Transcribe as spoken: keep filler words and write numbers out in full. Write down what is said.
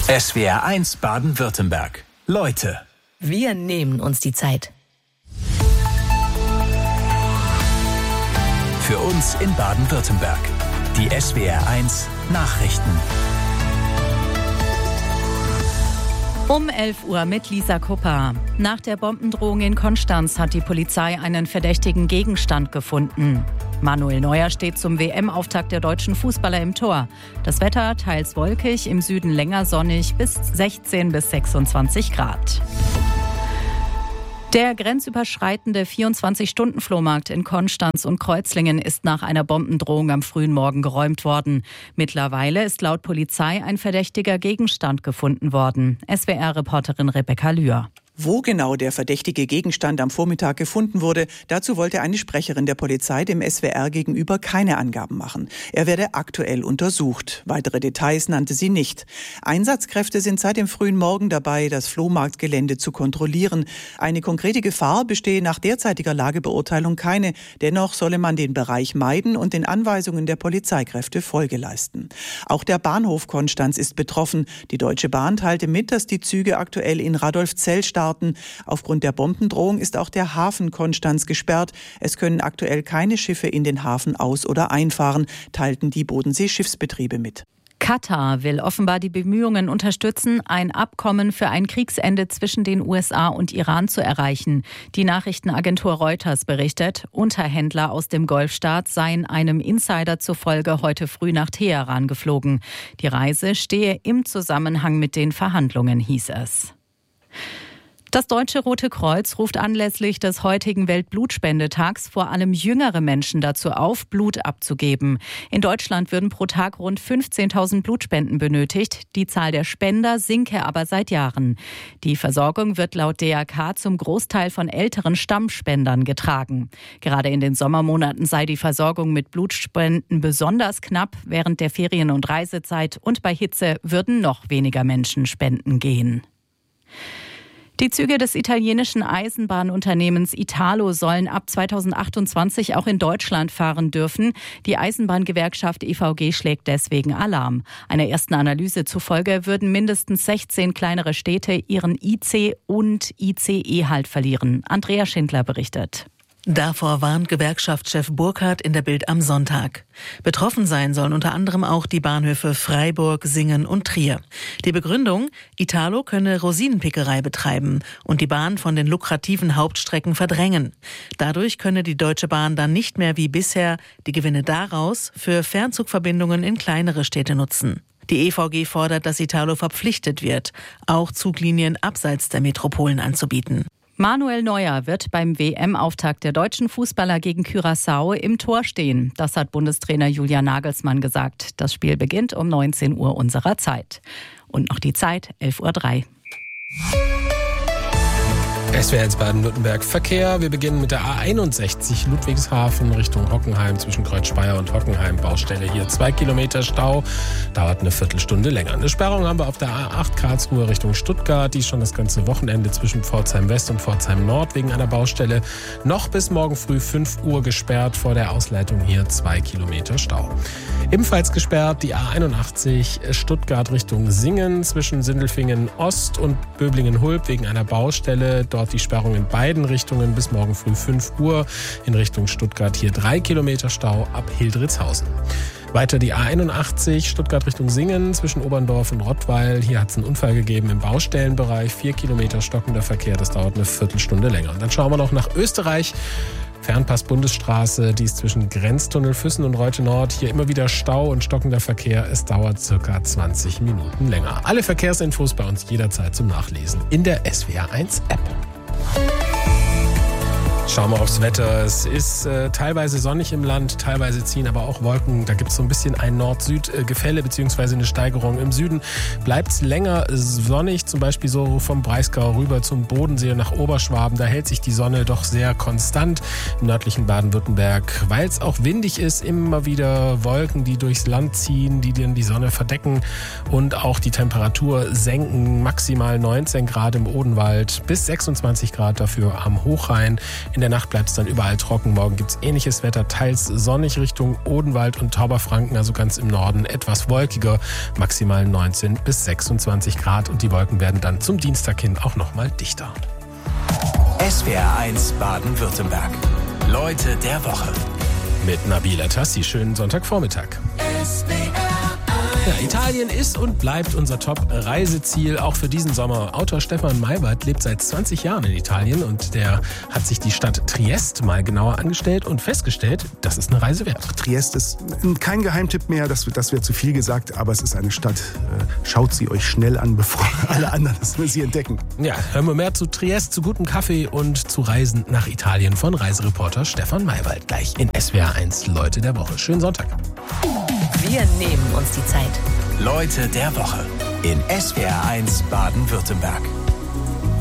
S W R eins Baden-Württemberg. Leute. Wir nehmen uns die Zeit. Für uns in Baden-Württemberg. Die S W R eins Nachrichten. Um elf Uhr mit Lisa Kupper. Nach der Bombendrohung in Konstanz hat die Polizei einen verdächtigen Gegenstand gefunden. Manuel Neuer steht zum W M-Auftakt der deutschen Fußballer im Tor. Das Wetter teils wolkig, im Süden länger sonnig bis sechzehn bis sechsundzwanzig Grad. Der grenzüberschreitende vierundzwanzig-Stunden-Flohmarkt in Konstanz und Kreuzlingen ist nach einer Bombendrohung am frühen Morgen geräumt worden. Mittlerweile ist laut Polizei ein verdächtiger Gegenstand gefunden worden. S W R-Reporterin Rebecca Lühr. Wo genau der verdächtige Gegenstand am Vormittag gefunden wurde, dazu wollte eine Sprecherin der Polizei dem S W R gegenüber keine Angaben machen. Er werde aktuell untersucht. Weitere Details nannte sie nicht. Einsatzkräfte sind seit dem frühen Morgen dabei, das Flohmarktgelände zu kontrollieren. Eine konkrete Gefahr bestehe nach derzeitiger Lagebeurteilung keine. Dennoch solle man den Bereich meiden und den Anweisungen der Polizeikräfte Folge leisten. Auch der Bahnhof Konstanz ist betroffen. Die Deutsche Bahn teilte mit, dass die Züge aktuell in Radolfzell starten. Aufgrund der Bombendrohung ist auch der Hafen Konstanz gesperrt. Es können aktuell keine Schiffe in den Hafen aus- oder einfahren, teilten die Bodensee-Schiffsbetriebe mit. Katar will offenbar die Bemühungen unterstützen, ein Abkommen für ein Kriegsende zwischen den U S A und Iran zu erreichen. Die Nachrichtenagentur Reuters berichtet, Unterhändler aus dem Golfstaat seien einem Insider zufolge heute früh nach Teheran geflogen. Die Reise stehe im Zusammenhang mit den Verhandlungen, hieß es. Das Deutsche Rote Kreuz ruft anlässlich des heutigen Weltblutspendetags vor allem jüngere Menschen dazu auf, Blut abzugeben. In Deutschland würden pro Tag rund fünfzehntausend Blutspenden benötigt. Die Zahl der Spender sinke aber seit Jahren. Die Versorgung wird laut D R K zum Großteil von älteren Stammspendern getragen. Gerade in den Sommermonaten sei die Versorgung mit Blutspenden besonders knapp. Während der Ferien- und Reisezeit und bei Hitze würden noch weniger Menschen spenden gehen. Die Züge des italienischen Eisenbahnunternehmens Italo sollen ab zweitausendachtundzwanzig auch in Deutschland fahren dürfen. Die Eisenbahngewerkschaft E V G schlägt deswegen Alarm. Einer ersten Analyse zufolge würden mindestens sechzehn kleinere Städte ihren I C und I C E-Halt verlieren. Andrea Schindler berichtet. Davor warnt Gewerkschaftschef Burkhardt in der Bild am Sonntag. Betroffen sein sollen unter anderem auch die Bahnhöfe Freiburg, Singen und Trier. Die Begründung, Italo könne Rosinenpickerei betreiben und die Bahn von den lukrativen Hauptstrecken verdrängen. Dadurch könne die Deutsche Bahn dann nicht mehr wie bisher die Gewinne daraus für Fernzugverbindungen in kleinere Städte nutzen. Die E V G fordert, dass Italo verpflichtet wird, auch Zuglinien abseits der Metropolen anzubieten. Manuel Neuer wird beim W M-Auftakt der deutschen Fußballer gegen Curaçao im Tor stehen. Das hat Bundestrainer Julian Nagelsmann gesagt. Das Spiel beginnt um neunzehn Uhr unserer Zeit. Und noch die Zeit, elf Uhr drei. S W R eins Baden-Württemberg Verkehr. Wir beginnen mit der A einundsechzig Ludwigshafen Richtung Hockenheim zwischen Kreuzspeyer und Hockenheim. Baustelle hier zwei Kilometer Stau. Dauert eine Viertelstunde länger. Eine Sperrung haben wir auf der A acht Karlsruhe Richtung Stuttgart. Die ist schon das ganze Wochenende zwischen Pforzheim West und Pforzheim Nord wegen einer Baustelle. Noch bis morgen früh fünf Uhr gesperrt. Vor der Ausleitung hier zwei Kilometer Stau. Ebenfalls gesperrt die A einundachtzig Stuttgart Richtung Singen zwischen Sindelfingen Ost und Böblingen-Hulb wegen einer Baustelle. Dort die Sperrung in beiden Richtungen bis morgen früh fünf Uhr. In Richtung Stuttgart hier drei Kilometer Stau ab Hildritzhausen. Weiter die A einundachtzig Stuttgart Richtung Singen zwischen Oberndorf und Rottweil. Hier hat es einen Unfall gegeben im Baustellenbereich. Vier Kilometer stockender Verkehr, das dauert eine Viertelstunde länger. Und dann schauen wir noch nach Österreich. Fernpass-Bundesstraße, die ist zwischen Grenztunnel Füssen und Reute Nord. Hier immer wieder Stau und stockender Verkehr. Es dauert circa zwanzig Minuten länger. Alle Verkehrsinfos bei uns jederzeit zum Nachlesen in der S W R eins App. Schauen wir aufs Wetter. Es ist äh, teilweise sonnig im Land, teilweise ziehen aber auch Wolken. Da gibt es so ein bisschen ein Nord-Süd-Gefälle bzw. eine Steigerung. Im Süden bleibt es länger sonnig, zum Beispiel so vom Breisgau rüber zum Bodensee nach Oberschwaben. Da hält sich die Sonne doch sehr konstant im nördlichen Baden-Württemberg. Weil es auch windig ist, immer wieder Wolken, die durchs Land ziehen, die dann die Sonne verdecken und auch die Temperatur senken. Maximal neunzehn Grad im Odenwald bis sechsundzwanzig Grad dafür am Hochrhein. In der Nacht bleibt es dann überall trocken. Morgen gibt es ähnliches Wetter, teils sonnig Richtung Odenwald und Tauberfranken, also ganz im Norden etwas wolkiger, maximal neunzehn bis sechsundzwanzig Grad und die Wolken werden dann zum Dienstag hin auch nochmal dichter. S W R eins Baden-Württemberg. Leute der Woche. Mit Nabila Tassi. Schönen Sonntagvormittag. Ja, Italien ist und bleibt unser Top-Reiseziel, auch für diesen Sommer. Autor Stefan Maywald lebt seit zwanzig Jahren in Italien und der hat sich die Stadt Triest mal genauer angestellt und festgestellt, das ist eine Reise wert. Triest ist kein Geheimtipp mehr, das, das wäre zu viel gesagt, aber es ist eine Stadt, schaut sie euch schnell an, bevor alle anderen sie entdecken. Ja, hören wir mehr zu Triest, zu gutem Kaffee und zu Reisen nach Italien von Reisereporter Stefan Maywald gleich in S W R eins Leute der Woche. Schönen Sonntag. Wir nehmen uns die Zeit. Leute der Woche in S W R eins Baden-Württemberg.